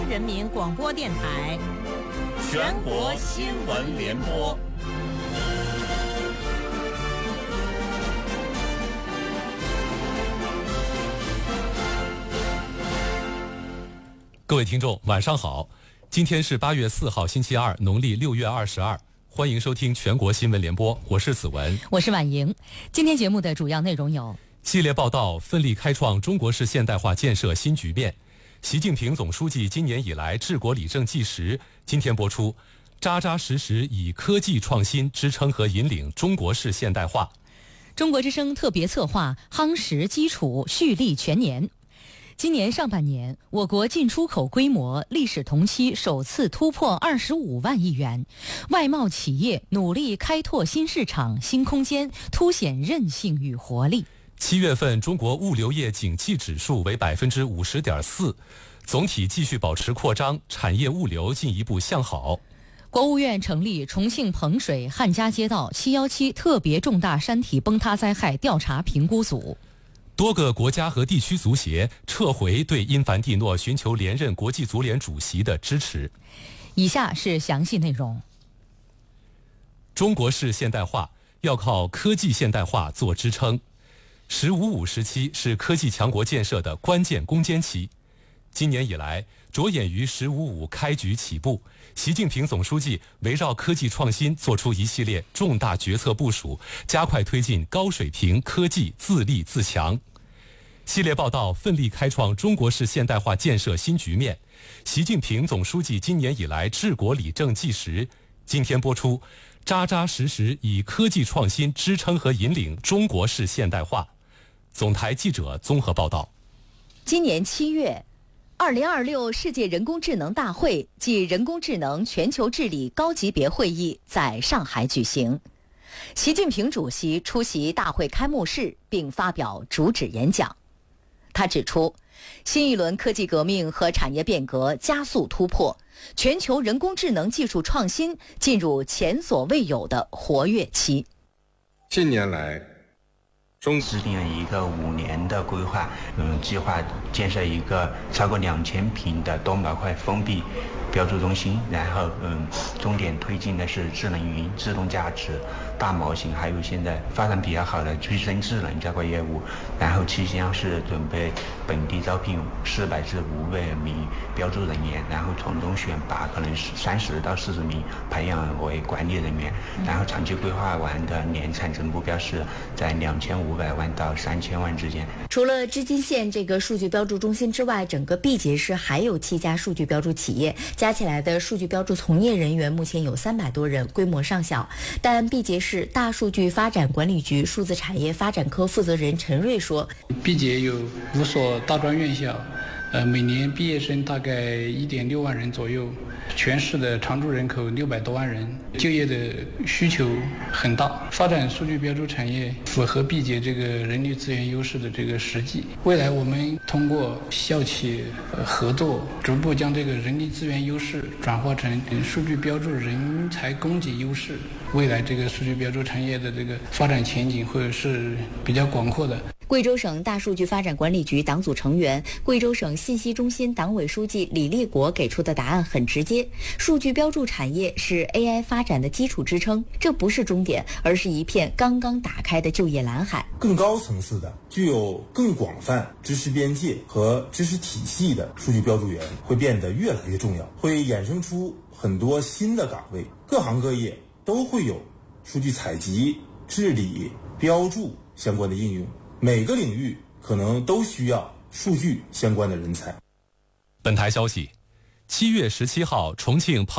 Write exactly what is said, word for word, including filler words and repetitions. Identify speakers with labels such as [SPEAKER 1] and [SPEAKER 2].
[SPEAKER 1] 人民广播电台
[SPEAKER 2] 全国新闻联播。
[SPEAKER 3] 各位听众晚上好，今天是八月四号星期二，农历六月二十二，欢迎收听全国新闻联播，我是子文，
[SPEAKER 1] 我是婉莹。今天节目的主要内容有：
[SPEAKER 3] 系列报道奋力开创中国式现代化建设新局面，习近平总书记今年以来治国理政纪实，今天播出，扎扎实实以科技创新支撑和引领中国式现代化。
[SPEAKER 1] 中国之声特别策划夯实基础蓄力全年。今年上半年，我国进出口规模历史同期首次突破二十五万亿元，外贸企业努力开拓新市场、新空间，凸显韧性与活力。
[SPEAKER 3] 七月份中国物流业景气指数为百分之五十点四，总体继续保持扩张，产业物流进一步向好。
[SPEAKER 1] 国务院成立重庆彭水汉家街道七一七特别重大山体崩塌灾害调查评估组。
[SPEAKER 3] 多个国家和地区足协撤回对因凡蒂诺寻求连任国际足联主席的支持。
[SPEAKER 1] 以下是详细内容。
[SPEAKER 3] 中国式现代化要靠科技现代化做支撑。十五五时期是科技强国建设的关键攻坚期。今年以来，着眼于十五五开局起步，习近平总书记围绕科技创新做出一系列重大决策部署，加快推进高水平科技自立自强。系列报道奋力开创中国式现代化建设新局面，习近平总书记今年以来治国理政纪实，今天播出，扎扎实实以科技创新支撑和引领中国式现代化。总台记者综合报道。
[SPEAKER 4] 今年七月，二零二六世界人工智能大会暨人工智能全球治理高级别会议在上海举行。习近平主席出席大会开幕式并发表主旨演讲。他指出，新一轮科技革命和产业变革加速突破，全球人工智能技术创新进入前所未有的活跃期。
[SPEAKER 5] 近年来，中
[SPEAKER 6] 制定了一个五年的规划，嗯，计划建设一个超过两千平的多模块封闭标注中心，然后嗯，重点推进的是智能云、自动驾驶、大模型，还有现在发展比较好的具身智能这块业务。然后期间是准备本地招聘四百至五百名标注人员，然后从中选拔可能是三十到四十名培养为管理人员。然后长期规划完的年产值目标是在两千五百万到三千万之间。
[SPEAKER 7] 除了织金县这个数据标注中心之外，整个毕节市还有七家数据标注企业，加起来的数据标注从业人员目前有三百多人，规模尚小。但毕节市大数据发展管理局数字产业发展科负责人陈瑞说，
[SPEAKER 8] 毕节有五所大专院校，呃，每年毕业生大概一点六万人左右，全市的常住人口六百多万人，就业的需求很大。发展数据标注产业符合毕节这个人力资源优势的这个实际。未来我们通过校企合作，逐步将这个人力资源优势转化成数据标注人才供给优势。未来这个数据标注产业的这个发展前景会是比较广阔的。
[SPEAKER 7] 贵州省大数据发展管理局党组成员、贵州省信息中心党委书记李立国给出的答案很直接：数据标注产业是 A I 发展的基础支撑，这不是终点，而是一片刚刚打开的就业蓝海。
[SPEAKER 9] 更高层次的、具有更广泛知识边界和知识体系的数据标注员会变得越来越重要，会衍生出很多新的岗位，各行各业都会有数据采集、治理、标注相关的应用。每个领域可能都需要数据相关的人才。
[SPEAKER 3] 本台消息，七月十七号，重庆